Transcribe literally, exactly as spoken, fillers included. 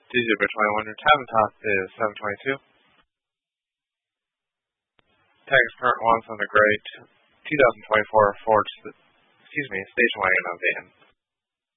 December twenty-one, your time and top is seven twenty-two. Tax current wants on the great two thousand twenty-four Ford, excuse me, station wagon on van.